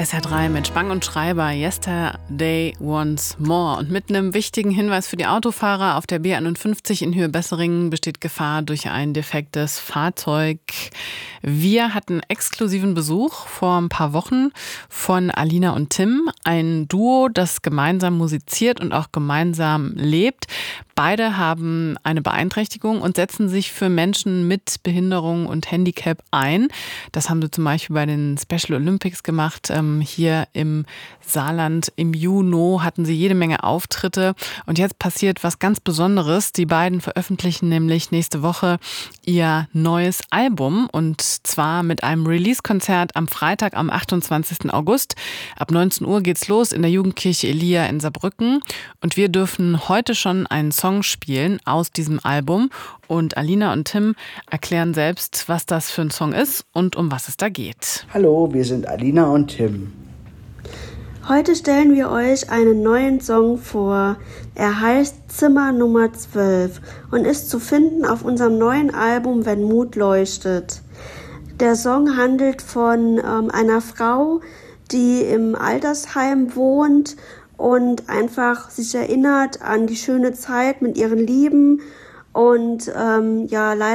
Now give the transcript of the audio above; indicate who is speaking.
Speaker 1: SR3 mit Spang und Schreiber, Yesterday Once More. Und mit einem wichtigen Hinweis für die Autofahrer: Auf der B51 in Höhe Besseringen besteht Gefahr durch ein defektes Fahrzeug. Wir hatten exklusiven Besuch vor ein paar Wochen von Alina und Tim, ein Duo, das gemeinsam musiziert und auch gemeinsam lebt. Beide haben eine Beeinträchtigung und setzen sich für Menschen mit Behinderung und Handicap ein. Das haben sie zum Beispiel bei den Special Olympics gemacht. Hier im Saarland im Juni hatten sie jede Menge Auftritte. Und jetzt passiert was ganz Besonderes. Die beiden veröffentlichen nämlich nächste Woche ihr neues Album. Und zwar mit einem Release-Konzert am Freitag, am 28. August. Ab 19 Uhr geht's los in der Jugendkirche Elia in Saarbrücken. Und wir dürfen heute schon einen Song spielen aus diesem Album. Und Alina und Tim erklären selbst, was das für ein Song ist und um was es da geht.
Speaker 2: Hallo, wir sind Alina und Tim.
Speaker 3: Heute stellen wir euch einen neuen Song vor. Er heißt Zimmer Nummer 12 und ist zu finden auf unserem neuen Album Wenn Mut leuchtet. Der Song handelt von einer Frau, die im Altersheim wohnt und einfach sich erinnert an die schöne Zeit mit ihren Lieben und leider